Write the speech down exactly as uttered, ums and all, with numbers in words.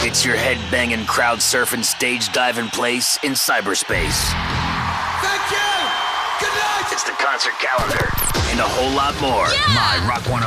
It's your head-banging, crowd-surfing, stage-diving place in cyberspace. Thank you! Good night! It's the concert calendar and a whole lot more. Yeah! My Rock one oh